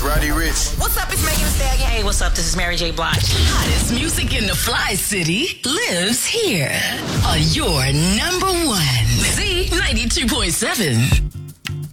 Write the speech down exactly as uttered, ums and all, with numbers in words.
Roddy Ricch. What's up? It's Megan Thee Stallion. Hey, what's up? This is Mary J. Blige. Hottest music in the Fly City lives here on your number one Z ninety-two point seven.